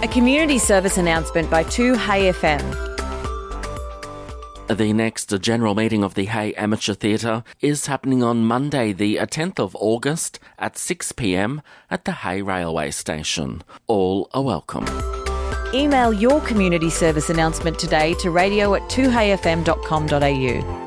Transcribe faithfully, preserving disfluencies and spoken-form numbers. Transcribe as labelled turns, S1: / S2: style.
S1: A community service announcement by two Hay F M.
S2: The next general meeting of the Hay Amateur Theatre is happening on Monday the tenth of August at six p m at the Hay Railway Station. All are welcome.
S1: Email your community service announcement today to radio at two hay f m dot com dot a u.